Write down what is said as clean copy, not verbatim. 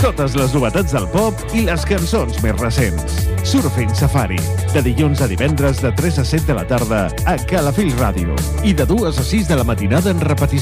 Totes les novetats del pop i les cançons més recents. Surfing Safari, de dilluns a divendres de 3 a 7 de la tarda a Calafell Ràdio i de 2 a 6 de la matinada en repetició.